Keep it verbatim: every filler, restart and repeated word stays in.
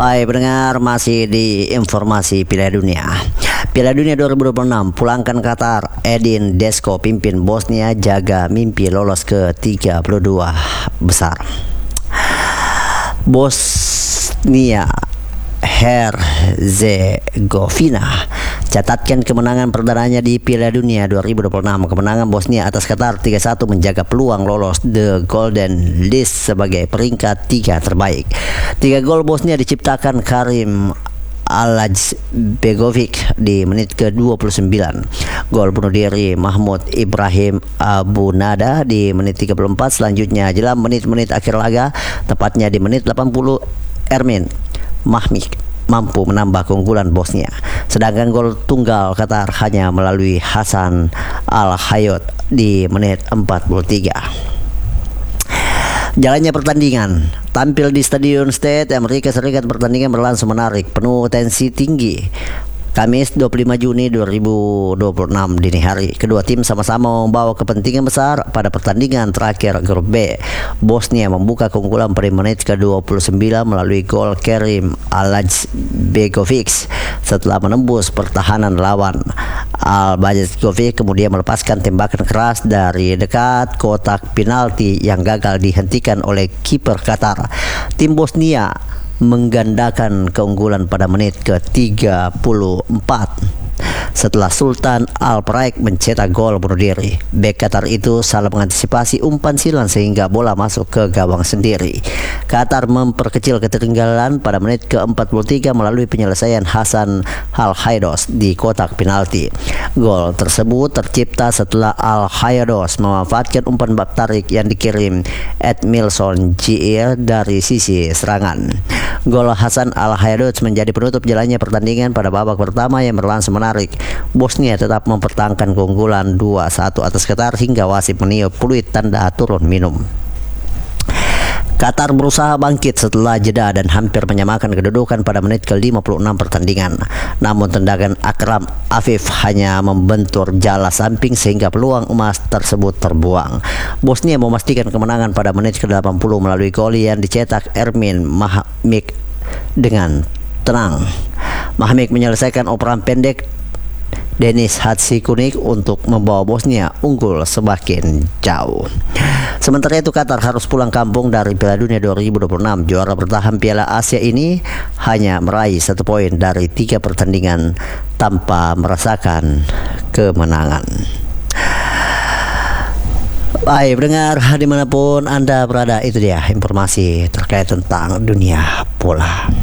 Baik pendengar, masih di informasi Piala Dunia. Piala Dunia dua ribu dua puluh enam, pulangkan Qatar. Edin Dzeko pimpin Bosnia jaga mimpi lolos ke tiga puluh dua besar. Bosnia Herzegovina catatkan kemenangan perdananya di Piala Dunia dua ribu dua puluh enam. Kemenangan Bosnia atas Qatar tiga satu menjaga peluang lolos The Golden List sebagai peringkat tiga terbaik. Tiga gol Bosnia diciptakan Karim Alajbegovic di menit ke dua puluh sembilan. Gol bunuh diri Mahmud Ibrahim Abu Nada di menit tiga puluh empat. Selanjutnya jelang menit-menit akhir laga, tepatnya di menit delapan puluh, Ermin Mahmik mampu menambah keunggulan Bosnia. Sedangkan gol tunggal Qatar hanya melalui Hasan Al-Hayot di menit empat puluh tiga. Jalannya pertandingan. Tampil di Stadion State Amerika Serikat, pertandingan berlangsung menarik, penuh tensi tinggi. Kamis dua puluh lima Juni dua ribu dua puluh enam dini hari, kedua tim sama-sama membawa kepentingan besar pada pertandingan terakhir grup B. Bosnia membuka keunggulan pada menit ke dua puluh sembilan melalui gol Karim Alajbegovic setelah menembus pertahanan lawan. Alajbegovic kemudian melepaskan tembakan keras dari dekat kotak penalti yang gagal dihentikan oleh kiper Qatar. Tim Bosnia menggandakan keunggulan pada menit ke tiga puluh empat setelah Sultan Alpraik mencetak gol bunuh diri. Bek Qatar itu salah mengantisipasi umpan silang sehingga bola masuk ke gawang sendiri. Qatar memperkecil ketertinggalan pada menit ke empat puluh tiga melalui penyelesaian Hasan Al-Haydos di kotak penalti. Gol tersebut tercipta setelah Al-Haydos memanfaatkan umpan bak tarik yang dikirim Edmilson Jiir dari sisi serangan. Gol Hasan Al-Haydos menjadi penutup jalannya pertandingan pada babak pertama yang berlangsung menarik. Bosnia tetap mempertahankan keunggulan dua satu atas Qatar hingga wasit meniup peluit tanda turun minum. Qatar berusaha bangkit setelah jeda dan hampir menyamakan kedudukan pada menit ke lima puluh enam pertandingan. Namun tendangan Akram Afif hanya membentur jala samping sehingga peluang emas tersebut terbuang. Bosnia memastikan kemenangan pada menit ke delapan puluh melalui gol yang dicetak Ermin Mahmik dengan tenang. Mahmik menyelesaikan operan pendek Denis Hatsikunik untuk membawa Bosnia unggul semakin jauh. Sementara itu Qatar harus pulang kampung dari Piala Dunia dua ribu dua puluh enam. Juara bertahan Piala Asia ini hanya meraih satu poin dari tiga pertandingan tanpa merasakan kemenangan. Baik pendengar, dimanapun Anda berada, itu dia informasi terkait tentang dunia bola.